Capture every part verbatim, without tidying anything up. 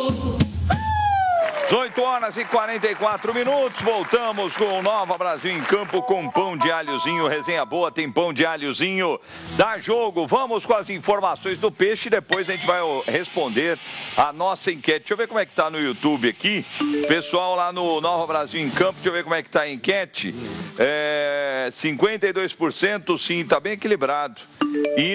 dezoito horas e quarenta e quatro minutos, voltamos com o Nova Brasil em campo com pão de alhozinho, resenha boa, tem pão de alhozinho, dá jogo, vamos com as informações do peixe, depois a gente vai responder a nossa enquete. Deixa eu ver como é que tá no YouTube aqui, pessoal lá no Nova Brasil em campo, deixa eu ver como é que tá a enquete, é, cinquenta e dois por cento sim, tá bem equilibrado. E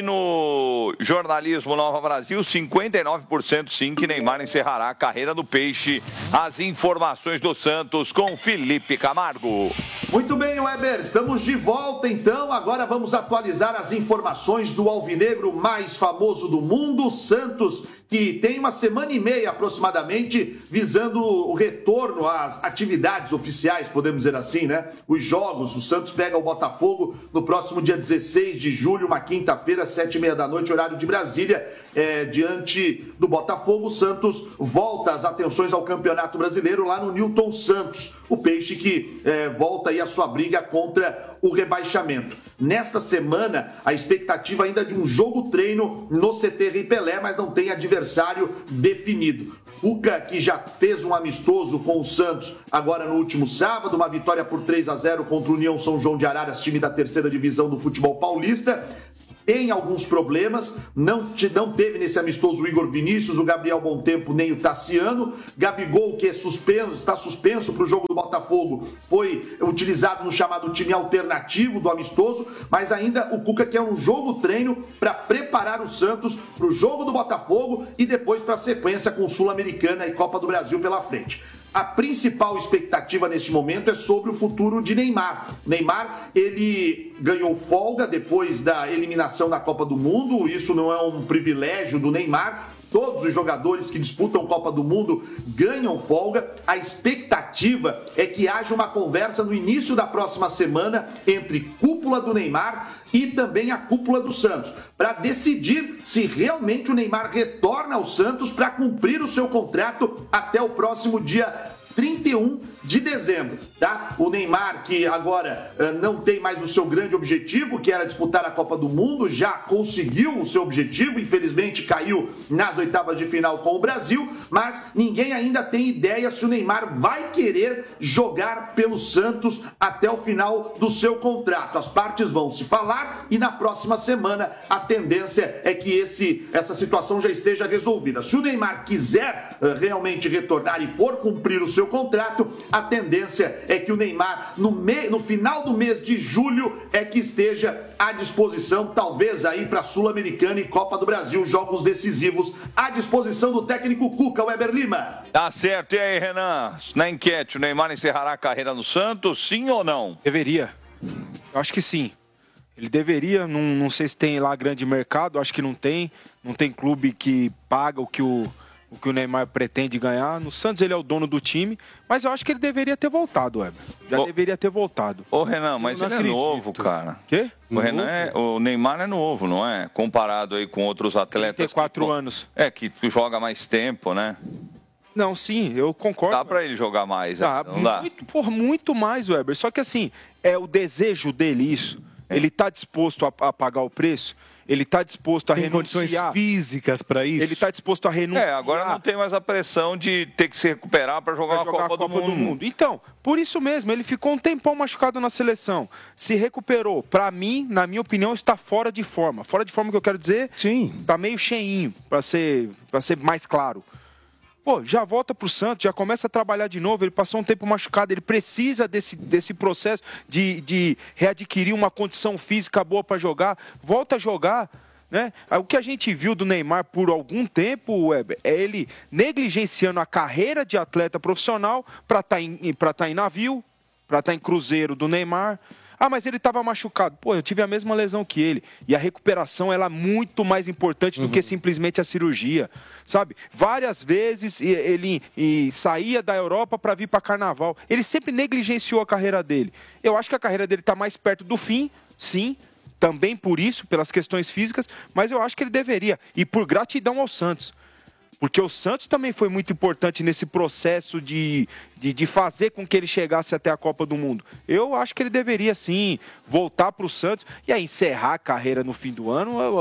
no jornalismo Nova Brasil, cinquenta e nove por cento sim que Neymar encerrará a carreira do peixe. As informações do Santos com Felipe Camargo. Muito bem, Weber, estamos de volta então. Agora vamos atualizar as informações do alvinegro mais famoso do mundo, Santos, que tem uma semana e meia aproximadamente visando o retorno às atividades oficiais, podemos dizer assim, né? Os jogos, o Santos pega o Botafogo no próximo dia dezesseis de julho, uma quinta-feira, sete e meia da noite, horário de Brasília. É, diante do Botafogo, o Santos volta as atenções ao Campeonato Brasileiro lá no Newton Santos. O Peixe que é, volta aí a sua briga contra o rebaixamento. Nesta semana, a expectativa ainda de um jogo-treino no C T Rei Pelé, mas não tem adversário definido. Cuca, que já fez um amistoso com o Santos agora no último sábado, uma vitória por três a zero contra o União São João de Araras, time da terceira divisão do futebol paulista. Tem alguns problemas, não, não teve nesse amistoso o Igor Vinícius, o Gabriel Bontempo, nem o Tassiano. Gabigol, que é suspenso, está suspenso para o jogo do Botafogo, foi utilizado no chamado time alternativo do amistoso, mas ainda o Cuca quer um jogo-treino para preparar o Santos para o jogo do Botafogo e depois para a sequência com Sul-Americana e Copa do Brasil pela frente. A principal expectativa neste momento é sobre o futuro de Neymar. Neymar, ele ganhou folga depois da eliminação da Copa do Mundo, isso não é um privilégio do Neymar. Todos os jogadores que disputam Copa do Mundo ganham folga. A expectativa é que haja uma conversa no início da próxima semana entre cúpula do Neymar e também a cúpula do Santos, para decidir se realmente o Neymar retorna ao Santos para cumprir o seu contrato até o próximo dia trinta e um de dezembro, tá? O Neymar, que agora uh, não tem mais o seu grande objetivo, que era disputar a Copa do Mundo, já conseguiu o seu objetivo, infelizmente caiu nas oitavas de final com o Brasil, mas ninguém ainda tem ideia se o Neymar vai querer jogar pelo Santos até o final do seu contrato. As partes vão se falar e na próxima semana a tendência é que esse, essa situação já esteja resolvida. Se o Neymar quiser uh, realmente retornar e for cumprir o seu contrato, a tendência é que o Neymar, no, me... no final do mês de julho, é que esteja à disposição, talvez aí para Sul-Americana e Copa do Brasil, jogos decisivos à disposição do técnico Cuca, Weber Lima. Tá certo. E aí, Renan? Na enquete, o Neymar encerrará a carreira no Santos, sim ou não? Deveria. Eu acho que sim. Ele deveria, não, não sei se tem lá grande mercado, acho que não tem. Não tem clube que paga o que o... o que o Neymar pretende ganhar. No Santos ele é o dono do time, mas eu acho que ele deveria ter voltado, Weber. Já ô, deveria ter voltado. Ô, Renan, mas ele acredito. é novo, cara. Quê? O, Renan é, o Neymar é novo, não é? Comparado aí com outros atletas. trinta e quatro anos. É, que joga mais tempo, né? Não, sim, eu concordo. Dá pra ele jogar mais, dá, não dá? Muito, por muito mais, Weber. Só que assim, é o desejo dele isso. É. Ele tá disposto a, a pagar o preço. Ele está disposto a tem renunciar. Tem condições físicas para isso? Ele está disposto a renunciar. É, agora não tem mais a pressão de ter que se recuperar para jogar, jogar a Copa, a Copa do, mundo. do Mundo. Então, por isso mesmo, ele ficou um tempão machucado na seleção. Se recuperou. Para mim, na minha opinião, está fora de forma. Fora de forma que eu quero dizer, sim, está meio cheinho, para ser, para ser mais claro. Pô, já volta pro Santos, já começa a trabalhar de novo, ele passou um tempo machucado, ele precisa desse, desse processo de, de readquirir uma condição física boa para jogar, volta a jogar, né? O que a gente viu do Neymar por algum tempo, Weber, é ele negligenciando a carreira de atleta profissional para estar tá em, para tá em navio, para estar tá em cruzeiro do Neymar. Ah, mas ele estava machucado. Pô, eu tive a mesma lesão que ele. E a recuperação ela é muito mais importante do uhum. que simplesmente a cirurgia. Sabe? Várias vezes ele e, saía da Europa para vir para Carnaval. Ele sempre negligenciou a carreira dele. Eu acho que a carreira dele está mais perto do fim, sim. Também por isso, pelas questões físicas. Mas eu acho que ele deveria. E por gratidão ao Santos. Porque o Santos também foi muito importante nesse processo de, de, de fazer com que ele chegasse até a Copa do Mundo. Eu acho que ele deveria, sim, voltar para o Santos e aí encerrar a carreira no fim do ano. Eu,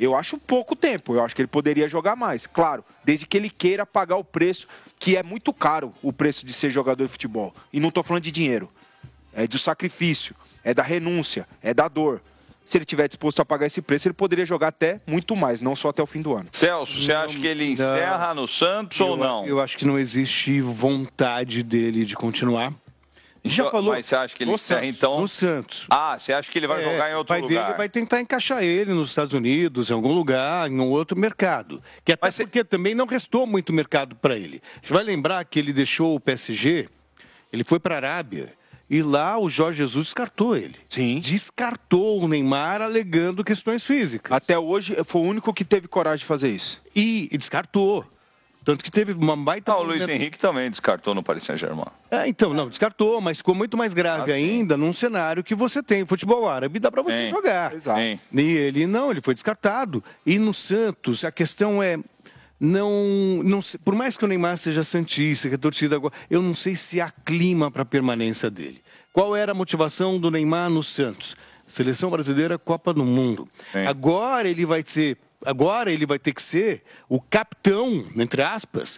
Eu acho pouco tempo, eu acho que ele poderia jogar mais, claro, desde que ele queira pagar o preço, que é muito caro o preço de ser jogador de futebol. E não estou falando de dinheiro, é do sacrifício, é da renúncia, é da dor. Se ele estiver disposto a pagar esse preço, ele poderia jogar até muito mais, não só até o fim do ano. Celso, você não, acha que ele encerra não. no Santos eu, ou não? Eu acho que não existe vontade dele de continuar. Já Então, falou. Mas você acha que ele no encerra, Santos, então? No Santos. Ah, você acha que ele vai É, jogar em outro pai lugar? Dele vai tentar encaixar ele nos Estados Unidos, em algum lugar, em um outro mercado. Que até Mas porque cê... também não restou muito mercado para ele. A gente vai lembrar que ele deixou o P S G, ele foi para a Arábia. E lá o Jorge Jesus descartou ele. Sim. Descartou o Neymar alegando questões físicas. Até hoje foi o único que teve coragem de fazer isso. E, e descartou. Tanto que teve uma baita... Ah, o Luiz Henrique também descartou no Paris Saint-Germain. É, então, não, descartou, mas ficou muito mais grave Ah, ainda num cenário que você tem futebol árabe, dá para você Sim. jogar. Exato. Sim. E ele não, ele foi descartado. E no Santos, a questão é... Não, não, por mais que o Neymar seja santista, que a torcida agora, eu não sei se há clima para a permanência dele. Qual era a motivação do Neymar no Santos? Seleção brasileira, Copa do Mundo. Sim. Agora ele vai ser, agora ele vai ter que ser o capitão, entre aspas,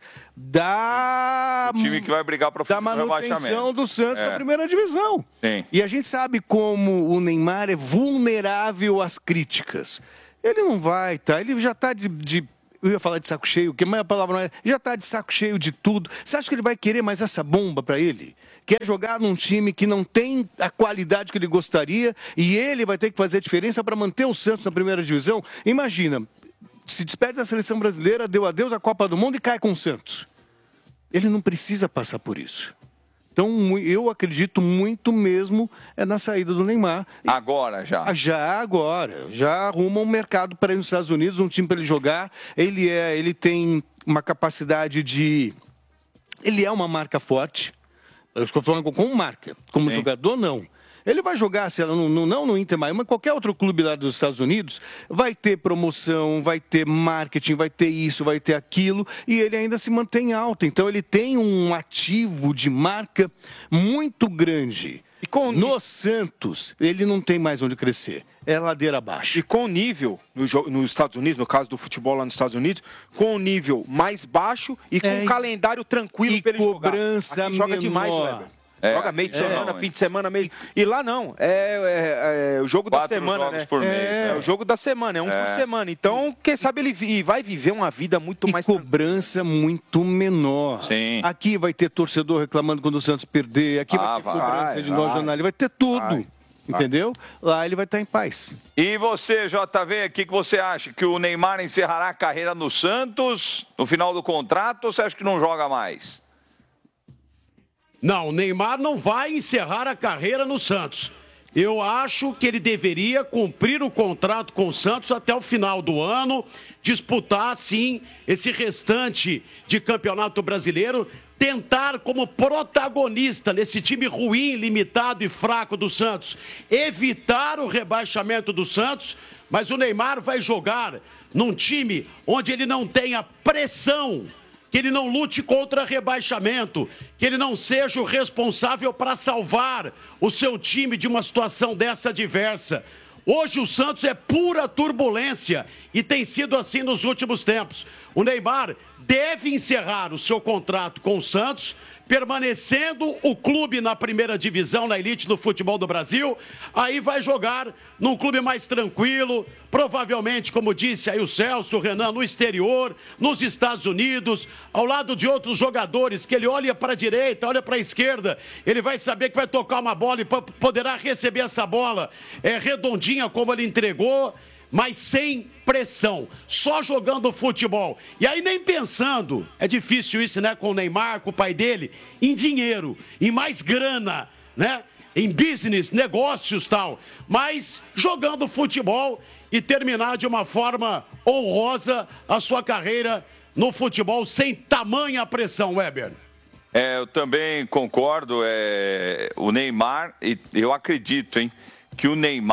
da O time que vai brigar para da o manutenção rebaixamento. do Santos É. na primeira divisão. Sim. E a gente sabe como o Neymar é vulnerável às críticas. Ele não vai, tá? Ele já está de, de eu ia falar de saco cheio, que a palavra não é. Já está de saco cheio de tudo. Você acha que ele vai querer mais essa bomba para ele? Quer jogar num time que não tem a qualidade que ele gostaria e ele vai ter que fazer a diferença para manter o Santos na primeira divisão? Imagina, se despede da seleção brasileira, deu adeus à Copa do Mundo e cai com o Santos. Ele não precisa passar por isso. Então, eu acredito muito mesmo é na saída do Neymar. Agora já. Já agora. Já arruma um mercado para ir nos Estados Unidos, um time para ele jogar. Ele, é, ele tem uma capacidade de... Ele é uma marca forte. Eu estou falando como marca. Como Sim. jogador, não. Ele vai jogar, se ela não, não, não no Inter Miami, mas qualquer outro clube lá dos Estados Unidos, vai ter promoção, vai ter marketing, vai ter isso, vai ter aquilo, e ele ainda se mantém alto. Então ele tem um ativo de marca muito grande. E com... No Santos, ele não tem mais onde crescer. É ladeira abaixo. E com o nível, no jo- nos Estados Unidos, no caso do futebol lá nos Estados Unidos, com o nível mais baixo e com É, um calendário tranquilo e para ele jogar. cobrança Aqui joga demais, menor. Weber. É, Joga meio de é, semana, não, fim de semana, meio. E lá não, é, é- é o jogo Quatro da semana, jogos né? por mês, é, né? é o jogo da semana, é um É. por semana. Então, quem sabe ele vi- vai viver uma vida muito E mais cobrança muito menor. Sim. Aqui vai ter torcedor reclamando quando o Santos perder, aqui Ah, vai ter vai, cobrança vai, de nós vai. jornalistas, vai ter tudo. Vai, Entendeu? Lá ele vai estar em paz. E você, J V, o que que você acha? Que o Neymar encerrará a carreira no Santos no final do contrato ou você acha que não joga mais? Não, o Neymar não vai encerrar a carreira no Santos. Eu acho que ele deveria cumprir o contrato com o Santos até o final do ano, disputar, sim, esse restante de campeonato brasileiro, tentar como protagonista nesse time ruim, limitado e fraco do Santos, evitar o rebaixamento do Santos, mas o Neymar vai jogar num time onde ele não tenha pressão, que ele não lute contra rebaixamento, que ele não seja o responsável para salvar o seu time de uma situação dessa adversa. Hoje o Santos é pura turbulência e tem sido assim nos últimos tempos. O Neymar deve encerrar o seu contrato com o Santos, permanecendo o clube na primeira divisão, na elite do futebol do Brasil, aí vai jogar num clube mais tranquilo, provavelmente, como disse aí o Celso, o Renan, no exterior, nos Estados Unidos, ao lado de outros jogadores, que ele olha para a direita, olha para a esquerda, ele vai saber que vai tocar uma bola e poderá receber essa bola é, redondinha como ele entregou, mas sem pressão, só jogando futebol. E aí nem pensando, é difícil isso, né, com o Neymar, com o pai dele, em dinheiro, em mais grana, né, em business, negócios, tal, mas jogando futebol e terminar de uma forma honrosa a sua carreira no futebol sem tamanha pressão, Weber. É, eu também concordo, é, o Neymar, e eu acredito, hein, que o Neymar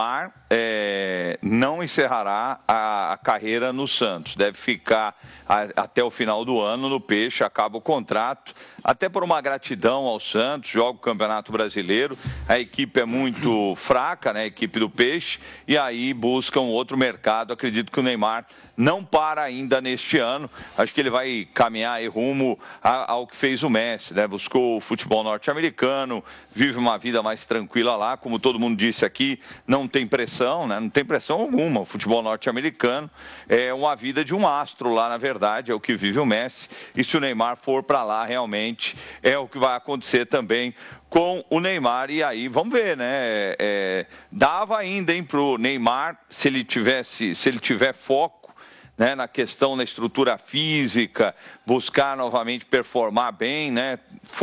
é, não encerrará a, a carreira no Santos. Deve ficar a, até o final do ano no Peixe, acaba o contrato, até por uma gratidão ao Santos, joga o Campeonato Brasileiro, a equipe é muito fraca, né, a equipe do Peixe, e aí buscam outro mercado. Acredito que o Neymar não para ainda neste ano. Acho que ele vai caminhar em rumo ao que fez o Messi, né? Buscou o futebol norte-americano, vive uma vida mais tranquila lá, como todo mundo disse aqui, não tem pressão, né? Não tem pressão alguma. O futebol norte-americano é uma vida de um astro lá, na verdade, é o que vive o Messi. E se o Neymar for para lá, realmente é o que vai acontecer também com o Neymar. E aí, vamos ver, né? É, é, dava ainda, hein, pro Neymar, se ele tivesse, se ele tiver foco, né, na questão da estrutura física, buscar novamente performar bem, né,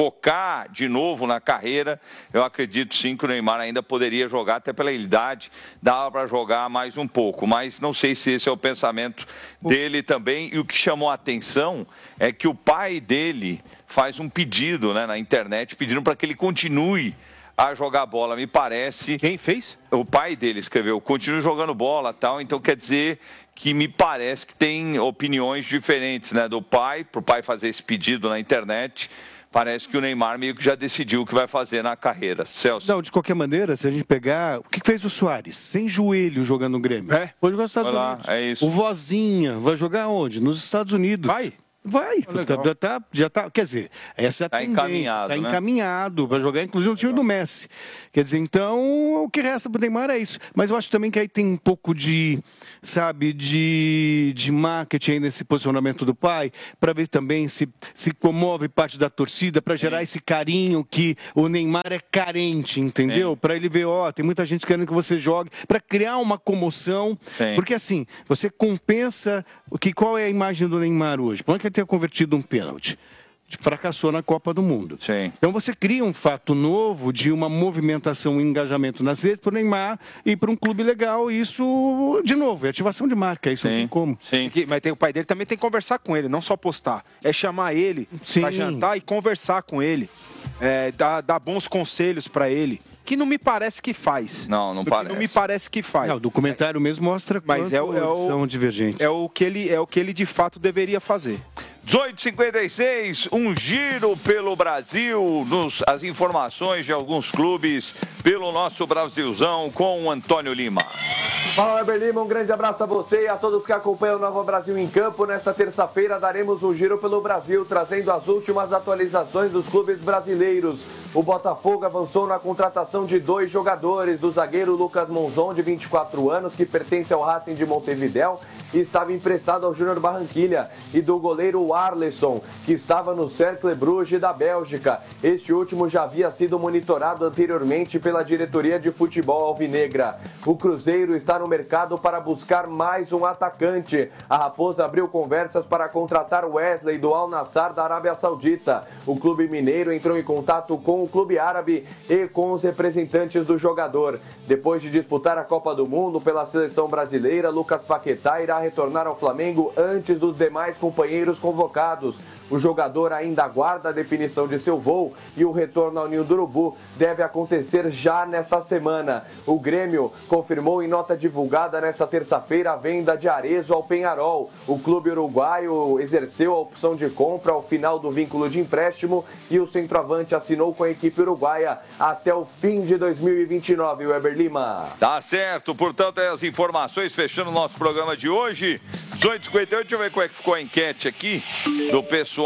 focar de novo na carreira, eu acredito sim que o Neymar ainda poderia jogar, até pela idade, dava para jogar mais um pouco, mas não sei se esse é o pensamento dele também. E o que chamou a atenção é que o pai dele faz um pedido, né, na internet, pedindo para que ele continue a jogar bola. Me parece... Quem fez? O pai dele escreveu, continue jogando bola, tal. Então quer dizer que me parece que tem opiniões diferentes, né, do pai, para o pai fazer esse pedido na internet. Parece que o Neymar meio que já decidiu o que vai fazer na carreira. Celso? Não, de qualquer maneira, se a gente pegar... O que fez o Suárez? Sem joelho jogando no Grêmio. É. Foi jogar nos Estados Vai lá, Unidos. é isso. O Vozinha vai jogar onde? Nos Estados Unidos. Vai? Vai, tá, tá, tá, já tá, quer dizer, essa é a Tá tendência, encaminhado, tá né? encaminhado para jogar, inclusive no time do Messi. Quer dizer, então, o que resta pro Neymar é isso. Mas eu acho também que aí tem um pouco de, sabe, de, de marketing aí nesse posicionamento do pai, para ver também se, se comove parte da torcida, para gerar esse carinho que o Neymar é carente, entendeu? Para ele ver, ó, tem muita gente querendo que você jogue, para criar uma comoção, Sim. porque assim, você compensa, o que, qual é a imagem do Neymar hoje? Por que ter convertido um pênalti? Fracassou na Copa do Mundo. Sim. Então você cria um fato novo de uma movimentação, um engajamento nas redes para o Neymar e para um clube legal. E isso, de novo, é ativação de marca. Isso Sim. não tem como. Sim. Que- Mas tem, o pai dele também tem que conversar com ele, não só postar. É chamar ele Sim. para jantar e conversar com ele. É, dar, dar bons conselhos para ele. Que não me parece que faz. Não, não Que parece. Não me parece que faz. Não, o documentário mesmo mostra Mas é o- é o- são divergentes. É o que ele, é o que ele de fato deveria fazer. dezoito e cinquenta e seis, um giro pelo Brasil, nos, as informações de alguns clubes pelo nosso Brasilzão com o Antônio Lima. Fala, Weber Lima, um grande abraço a você e a todos que acompanham o Nova Brasil em Campo. Nesta terça-feira daremos um giro pelo Brasil, trazendo as últimas atualizações dos clubes brasileiros. O Botafogo avançou na contratação de dois jogadores, do zagueiro Lucas Monzon, de vinte e quatro anos, que pertence ao Racing de Montevidéu e estava emprestado ao Júnior Barranquilha, e do goleiro Arleson, que estava no Cercle Bruges da Bélgica. Este último já havia sido monitorado anteriormente pela diretoria de futebol alvinegra. O Cruzeiro está no mercado para buscar mais um atacante. A Raposa abriu conversas para contratar Wesley do Al Nassr da Arábia Saudita. O clube mineiro entrou em contato com o clube árabe e com os representantes do jogador. Depois de disputar a Copa do Mundo pela seleção brasileira, Lucas Paquetá irá retornar ao Flamengo antes dos demais companheiros convocados. O jogador ainda aguarda a definição de seu voo e o retorno ao Ninho do Urubu deve acontecer já nesta semana. O Grêmio confirmou em nota divulgada nesta terça-feira a venda de Arezzo ao Peñarol. O clube uruguaio exerceu a opção de compra ao final do vínculo de empréstimo e o centroavante assinou com a equipe uruguaia até o fim de dois mil e vinte e nove, Weber Lima. Tá certo, portanto, as informações fechando o nosso programa de hoje. dezoito e cinquenta e oito, deixa eu ver como é que ficou a enquete aqui do pessoal.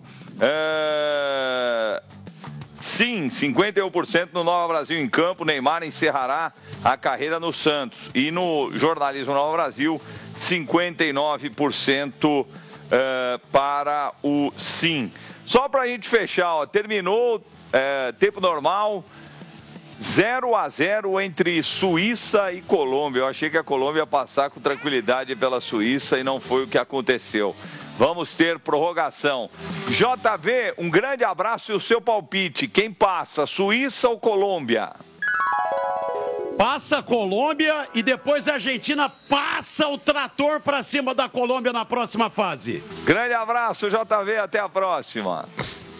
É... Sim, cinquenta e um por cento no Nova Brasil em Campo. Neymar encerrará a carreira no Santos. E no Jornalismo Nova Brasil, cinquenta e nove por cento é, para o sim. Só para a gente fechar, ó, terminou é, tempo normal. zero a zero entre Suíça e Colômbia. Eu achei que a Colômbia ia passar com tranquilidade pela Suíça e não foi o que aconteceu. Vamos ter prorrogação. J V, um grande abraço e o seu palpite. Quem passa, Suíça ou Colômbia? Passa a Colômbia e depois a Argentina passa o trator para cima da Colômbia na próxima fase. Grande abraço, J V, até a próxima.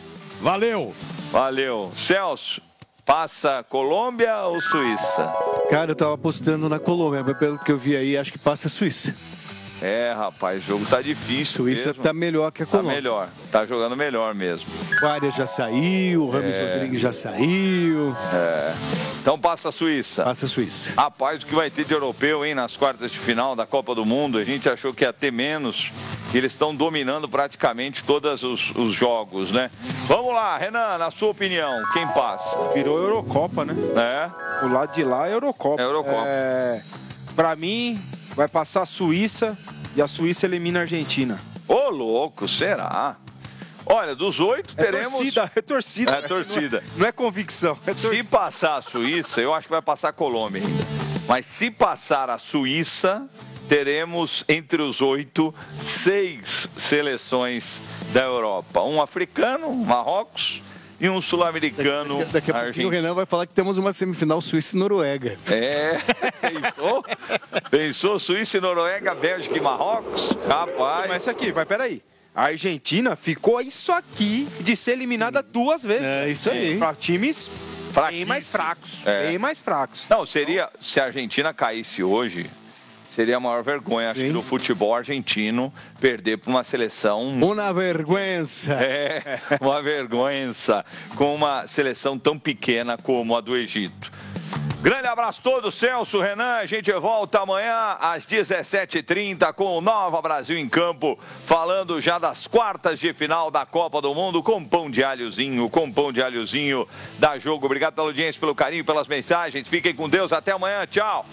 Valeu. Valeu. Celso, passa Colômbia ou Suíça? Cara, eu tava apostando na Colômbia, mas pelo que eu vi aí, acho que passa a Suíça. É, rapaz, o jogo tá difícil. Suíça mesmo. tá melhor que a Colômbia. Tá melhor, tá jogando melhor mesmo. O Arias já saiu, o Rames É. Rodrigues já saiu. É. Então passa a Suíça. Passa a Suíça. Rapaz, o que vai ter de europeu, hein, nas quartas de final da Copa do Mundo? A gente achou que ia ter menos. E eles estão dominando praticamente todos os, os jogos, né? Vamos lá, Renan, na sua opinião, quem passa? Virou Eurocopa, né? É? O lado de lá é Eurocopa. É Eurocopa. É, pra mim, vai passar a Suíça e a Suíça elimina a Argentina. Ô, louco, será? Olha, dos oito É teremos... torcida, é torcida. É torcida. Não é, não é convicção, é Se torcida. passar a Suíça, eu acho que vai passar a Colômbia ainda. Mas se passar a Suíça, teremos entre os oito, seis seleções da Europa. Um africano, Marrocos, e um sul-americano, Daqui, daqui a pouquinho o Argentina. Renan vai falar que temos uma semifinal Suíça e Noruega. É, pensou? Pensou Suíça e Noruega, Bélgica e Marrocos? Rapaz. Mas isso aqui, mas peraí. A Argentina ficou isso aqui de ser eliminada duas vezes. É, isso aí. Para times bem Fraquíssimo. mais fracos. É. Bem mais fracos. Não, seria, se a Argentina caísse hoje, seria a maior vergonha, acho Sim. que, do futebol argentino perder para uma seleção. Uma vergüenza. É, uma vergonha com uma seleção tão pequena como a do Egito. Grande abraço a todos, Celso, Renan. A gente volta amanhã às dezessete e trinta com o Nova Brasil em Campo, falando já das quartas de final da Copa do Mundo com pão de alhozinho, com pão de alhozinho da Jogo. Obrigado pela audiência, pelo carinho, pelas mensagens. Fiquem com Deus. Até amanhã. Tchau.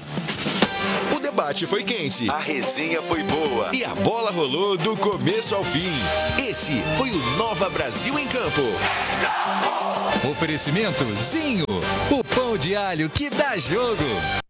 O debate foi quente, A resenha foi boa. e a bola rolou do começo ao fim. Esse foi o Nova Brasil em Campo. Oferecimento Zinho, o pão de alho que dá jogo.